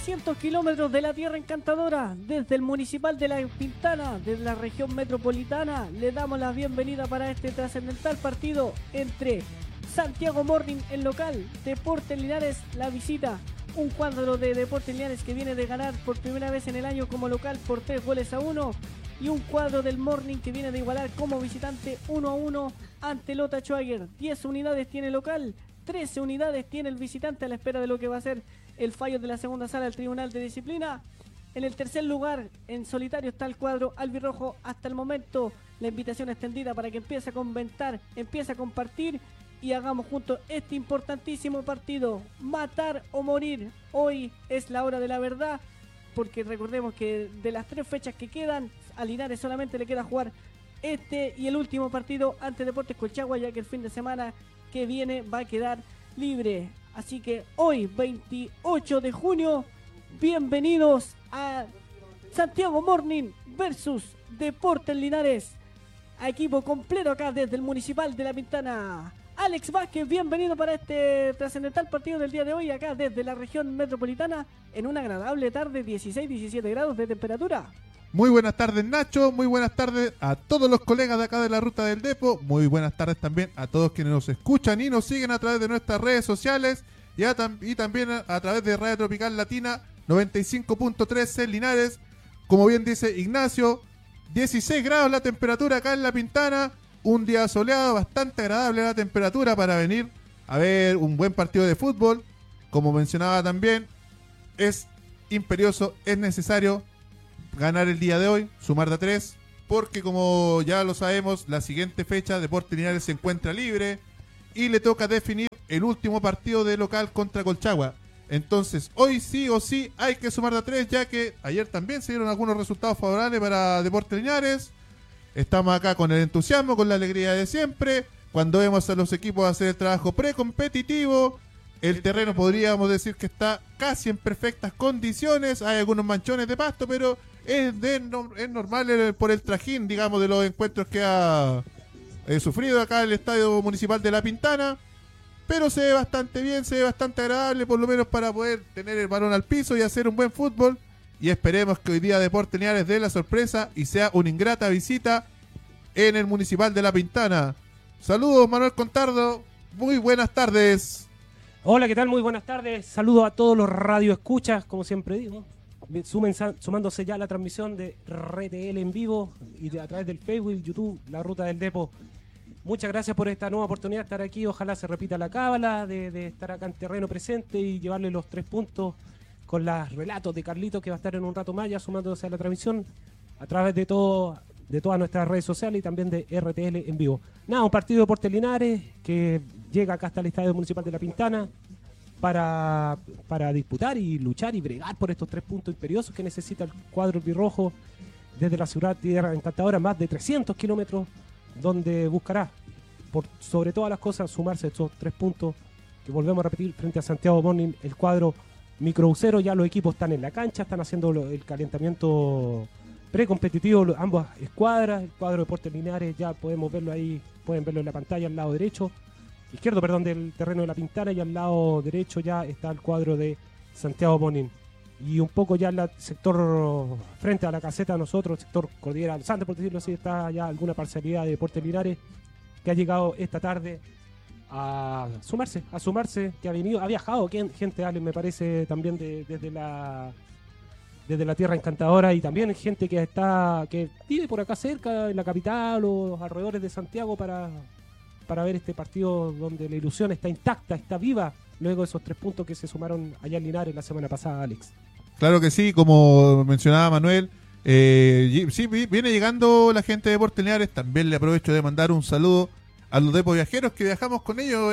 300 kilómetros de la tierra encantadora, desde el Municipal de La Pintana, desde la región metropolitana, le damos la bienvenida para este trascendental partido entre Santiago Morning, el local, Deportes Linares, la visita. Un cuadro de Deportes Linares que viene de ganar por primera vez en el año como local por 3-1, y un cuadro del Morning que viene de igualar como visitante 1-1 ante Lota Schwager. 10 unidades tiene el local, 13 unidades tiene el visitante, a la espera de lo que va a ser el fallo de la segunda sala del Tribunal de Disciplina. En el tercer lugar, en solitario, está el cuadro albirrojo. Hasta el momento, la invitación extendida para que empiece a comentar, empiece a compartir y hagamos juntos este importantísimo partido. Matar o morir. Hoy es la hora de la verdad, porque recordemos que de las 3 fechas que quedan, a Linares solamente le queda jugar este y el último partido ante Deportes Colchagua, ya que el fin de semana que viene va a quedar libre. Así que hoy, 28 de junio, bienvenidos a Santiago Morning versus Deportes Linares. A equipo completo acá desde el Municipal de La Pintana. Alex Vázquez, bienvenido para este trascendental partido del día de hoy, acá desde la región metropolitana, en una agradable tarde, 16-17 grados de temperatura. Muy buenas tardes, Nacho, muy buenas tardes a todos los colegas de acá de la Ruta del Depo, muy buenas tardes también a todos quienes nos escuchan y nos siguen a través de nuestras redes sociales y también a través de Radio Tropical Latina 95.3 en Linares. Como bien dice Ignacio, 16 grados la temperatura acá en La Pintana, un día soleado, bastante agradable la temperatura para venir a ver un buen partido de fútbol. Como mencionaba también, es imperioso, es necesario ganar el día de hoy, sumar de 3, porque como ya lo sabemos, la siguiente fecha Deportes Linares se encuentra libre y le toca definir el último partido de local contra Colchagua. Entonces hoy sí o sí hay que sumar de 3, ya que ayer también se dieron algunos resultados favorables para Deportes Linares. Estamos acá con el entusiasmo, con la alegría de siempre, cuando vemos a los equipos hacer el trabajo precompetitivo. El terreno podríamos decir que está casi en perfectas condiciones, hay algunos manchones de pasto, pero es normal por el trajín, digamos, de los encuentros que ha sufrido acá el Estadio Municipal de La Pintana. Pero se ve bastante bien, se ve bastante agradable, por lo menos para poder tener el balón al piso y hacer un buen fútbol. Y esperemos que hoy día Deportes Linares dé la sorpresa y sea una ingrata visita en el Municipal de La Pintana. Saludos, Manuel Contardo, muy buenas tardes. Hola, ¿qué tal? Muy buenas tardes. Saludos a todos los radioescuchas, como siempre digo. Sumándose ya a la transmisión de RTL en vivo y a través del Facebook, YouTube, La Ruta del Depo. Muchas gracias por esta nueva oportunidad de estar aquí. Ojalá se repita la cábala de estar acá en terreno presente y llevarle los 3 puntos con los relatos de Carlitos, que va a estar en un rato más ya sumándose a la transmisión a través de todas nuestras redes sociales y también de RTL en vivo. Nada, un partido de Deportes Linares que llega acá hasta el Estadio Municipal de La Pintana para disputar y luchar y bregar por estos 3 puntos imperiosos que necesita el cuadro albirrojo desde la ciudad tierra encantadora, más de 300 kilómetros, donde buscará, por sobre todas las cosas, sumarse a estos 3 puntos que volvemos a repetir frente a Santiago Morning, el cuadro microbusero. Ya los equipos están en la cancha, están haciendo el calentamiento precompetitivo, ambas escuadras. El cuadro de Deportes Linares ya podemos verlo ahí, pueden verlo en la pantalla al lado izquierdo del terreno de La Pintana, y al lado derecho ya está el cuadro de Santiago Morning. Y un poco ya en el sector frente a la caseta, nosotros, el sector Cordillera Los Andes, por decirlo así, está ya alguna parcialidad de Deportes Linares que ha llegado esta tarde a sumarse, que ha viajado gente, Alex, me parece, también desde la tierra encantadora, y también gente que vive por acá cerca, en la capital o los alrededores de Santiago, para ver este partido donde la ilusión está intacta, está viva, luego de esos 3 puntos que se sumaron allá en Linares la semana pasada, Alex. Claro que sí, como mencionaba Manuel, sí, viene llegando la gente de Deportes Linares. También le aprovecho de mandar un saludo a los Depo viajeros que viajamos con ellos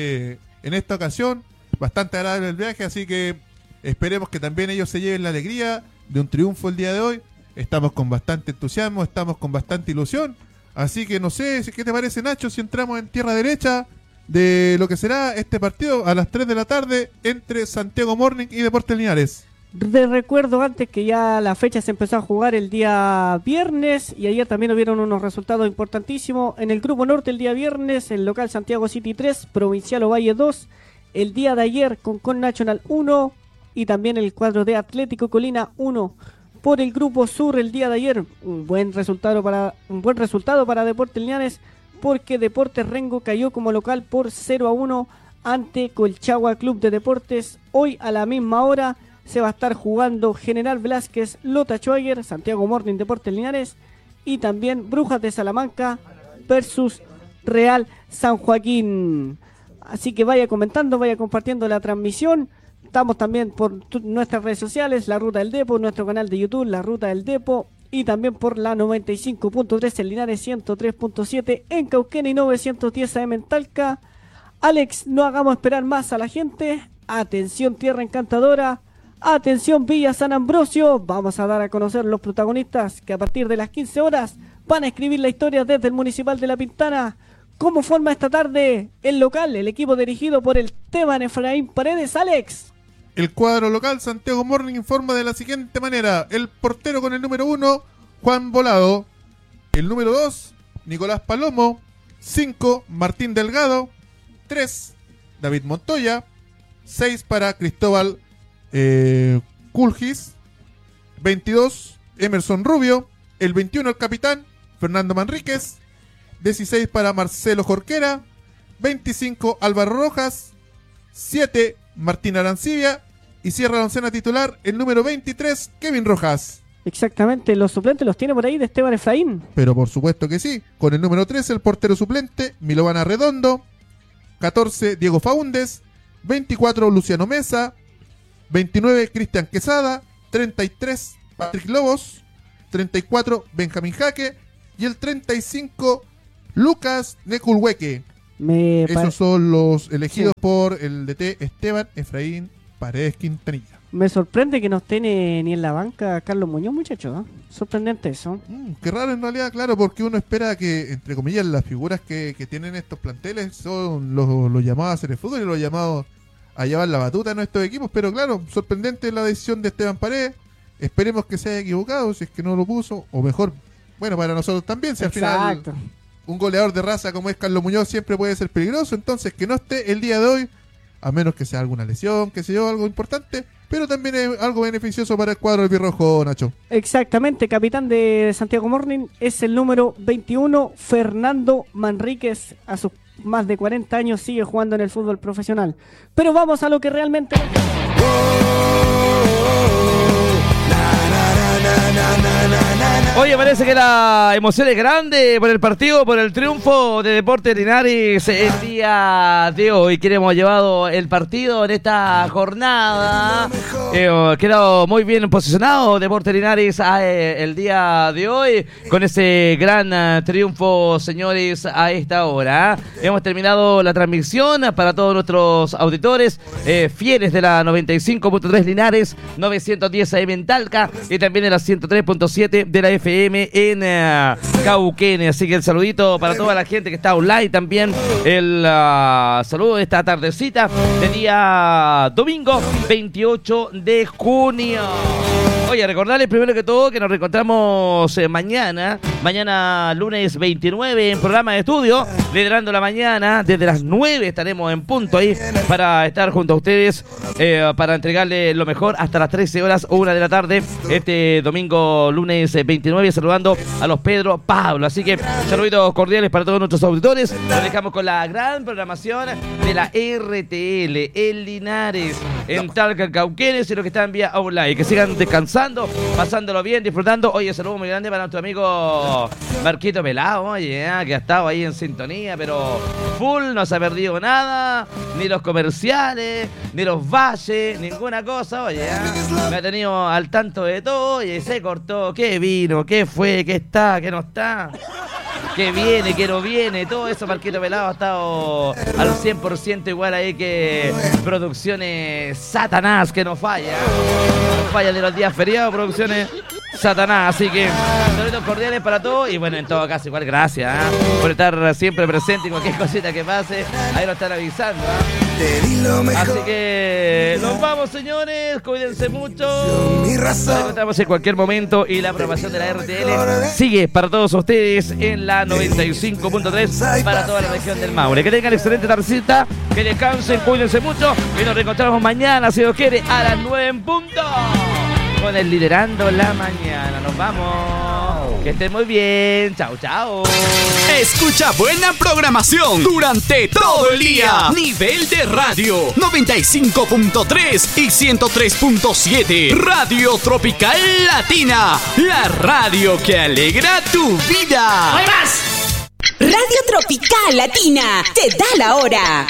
en esta ocasión. Bastante agradable el viaje, así que esperemos que también ellos se lleven la alegría de un triunfo el día de hoy. Estamos con bastante entusiasmo, estamos con bastante ilusión. Así que no sé, ¿qué te parece, Nacho, si entramos en tierra derecha de lo que será este partido a las 3 de la tarde entre Santiago Morning y Deportes Linares? De recuerdo antes que ya la fecha se empezó a jugar el día viernes, y ayer también hubieron unos resultados importantísimos. En el Grupo Norte el día viernes, el local Santiago City 3, Provincial Ovalle 2. El día de ayer, Concon National 1, y también el cuadro de Atlético Colina 1. Por el grupo sur el día de ayer, un buen resultado para Deportes Linares, porque Deportes Rengo cayó como local por 0-1 ante Colchagua Club de Deportes. Hoy a la misma hora se va a estar jugando General Velázquez, Lota Schwager, Santiago Morning Deportes Linares, y también Brujas de Salamanca versus Real San Joaquín. Así que vaya comentando, vaya compartiendo la transmisión. Estamos también por nuestras redes sociales, La Ruta del Depo, nuestro canal de YouTube, La Ruta del Depo, y también por la 95.3 en Linares, 103.7 en Cauquenes y 910 AM en Talca. Alex, no hagamos esperar más a la gente. Atención Tierra Encantadora, atención Villa San Ambrosio. Vamos a dar a conocer los protagonistas que a partir de las 15 horas van a escribir la historia desde el Municipal de La Pintana. ¿Cómo forma esta tarde el local, el equipo dirigido por el Esteban Efraín Paredes? Alex. El cuadro local Santiago Morning informa de la siguiente manera: el portero con el número 1, Juan Volado; el número 2, Nicolás Palomo; 5, Martín Delgado; 3, David Montoya; 6 para Cristóbal Culgis; 22, Emerson Rubio; el 21, el capitán Fernando Manríquez; 16 para Marcelo Jorquera; 25, Álvaro Rojas; 7, Martín Arancibia; y cierra la oncena titular el número 23, Kevin Rojas. Exactamente, los suplentes los tiene por ahí de Esteban Efraín. Pero por supuesto que sí. Con el número 13, el portero suplente, Milovan Arredondo; 14, Diego Faúndez; 24, Luciano Mesa; 29, Cristian Quesada; 33, Patrick Lobos; 34, Benjamín Jaque; y el 35, Lucas Neculhueque. Esos son los elegidos por el DT Esteban Efraín Paredes Quintanilla. Me sorprende que no esté ni en la banca Carlos Muñoz, muchachos, ¿eh? Sorprendente eso. Qué raro en realidad, claro, porque uno espera que, entre comillas, las figuras que tienen estos planteles son los llamados a hacer el fútbol y los llamados a llevar la batuta en estos equipos, pero claro, sorprendente la decisión de Esteban Paredes. Esperemos que se haya equivocado, si es que no lo puso, o mejor, bueno, para nosotros también, si al final un goleador de raza como es Carlos Muñoz siempre puede ser peligroso, entonces que no esté el día de hoy, a menos que sea alguna lesión, que sea yo, algo importante, pero también es algo beneficioso para el cuadro del Birrojo, Nacho. Exactamente, capitán de Santiago Morning es el número 21, Fernando Manríquez. A sus más de 40 años sigue jugando en el fútbol profesional. Pero vamos a lo que realmente... Oye, parece que la emoción es grande por el partido, por el triunfo de Deportes Linares el día de hoy. Hemos llevado el partido en esta jornada. Quedado muy bien posicionado Deportes Linares el día de hoy con ese gran triunfo, señores, a esta hora. Hemos terminado la transmisión para todos nuestros auditores fieles de la 95.3 Linares, 910 AM en Talca y también de la 103.7 de la FM en Cauquenes. Así que el saludito para toda la gente que está online también. El saludo de esta tardecita de día domingo 28 de junio. Oye, recordarles primero que todo que nos reencontramos mañana lunes 29 en programa de estudio, liderando la mañana. Desde las 9 estaremos en punto ahí para estar junto a ustedes, para entregarles lo mejor hasta las 13 horas o 1 de la tarde este domingo lunes 29, saludando a los Pedro Pablo. Así que saluditos cordiales para todos nuestros auditores. Nos dejamos con la gran programación de la RTL en Linares, en Talca, en Cauquenes y los que están vía online. Que sigan descansando, pasándolo bien, disfrutando. Oye, saludo muy grande para nuestro amigo Marquito Pelado, oye, que ha estado ahí en sintonía, pero full, no se ha perdido nada, ni los comerciales, ni los valles, ninguna cosa, oye, me ha tenido al tanto de todo, oye, se cortó, qué vino, qué fue, qué está, qué no está, qué viene, qué no viene, todo eso. Marquito Pelado ha estado al 100% igual ahí que Producciones Satanás, que no falla de los días feriados, Producciones Satanás. Así que saludos cordiales para todos y bueno, en todo caso igual gracias por estar siempre presente y cualquier cosita que pase ahí lo están avisando. Te di lo mejor. Así que nos vamos, señores. Cuídense mucho. Mi Nos razón. encontramos en cualquier momento y la programación de la RTL sigue para todos ustedes en la 95.3 para toda la región del Maule. Que tengan excelente tardecita, que descansen, cuídense mucho y nos reencontramos mañana, si Dios quiere, a las 9 en punto con el Liderando la Mañana. Nos vamos. Que estén muy bien. Chao, chao. Escucha buena programación durante todo el día. Nivel de radio 95.3 y 103.7. Radio Tropical Latina. La radio que alegra tu vida. ¡Hay más! Radio Tropical Latina te da la hora.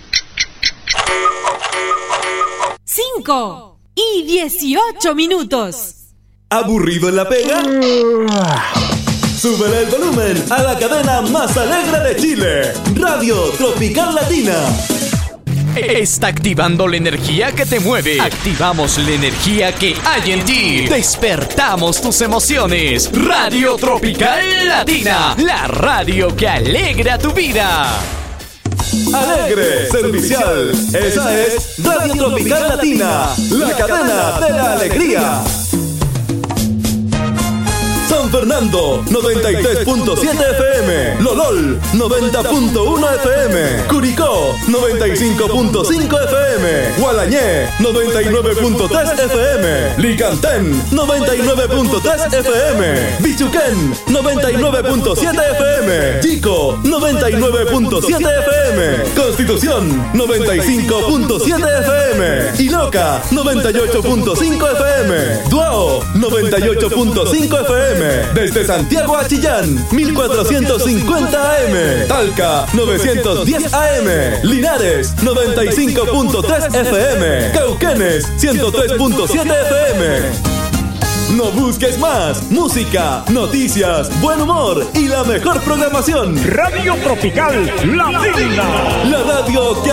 5 y 18 minutos. ¿Aburrido en la pega? Súbele el volumen a la cadena más alegre de Chile, Radio Tropical Latina. Está activando la energía que te mueve. Activamos la energía que hay en ti. Despertamos tus emociones. Radio Tropical Latina, la radio que alegra tu vida. Alegre, servicial. Esa es Radio Tropical Latina, la cadena de la alegría. San Fernando 93.7 FM, Lolol 90.1 FM, Curicó 95.5 FM, Gualañé 99.3 FM, Licantén 99.3 FM, Bichuquén 99.7 FM, Chico 99.7 FM, Constitución 95.7 FM, Iloca 98.5 FM, Duao 98.5 FM. Desde Santiago a Chillán, 1450 AM. Talca, 910 AM. Linares, 95.3 FM. Cauquenes, 103.7 FM. No busques más. Música, noticias, buen humor y la mejor programación. Radio Tropical Latina. La radio que